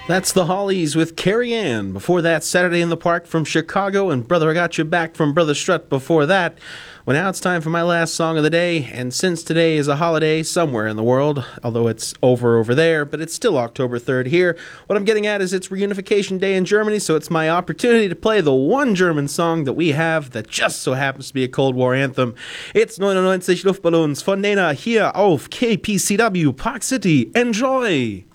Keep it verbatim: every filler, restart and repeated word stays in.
That's the Hollies with Carrie Ann. Before that, Saturday in the Park from Chicago, and Brother I Got You Back from Brother Strut before that. Well, now it's time for my last song of the day, and since today is a holiday somewhere in the world, although it's over over there, but it's still October third here, what I'm getting at is it's Reunification Day in Germany, so it's my opportunity to play the one German song that we have that just so happens to be a Cold War anthem. It's ninety-nine Luftballons von Nena hier auf K P C W Park City. Enjoy!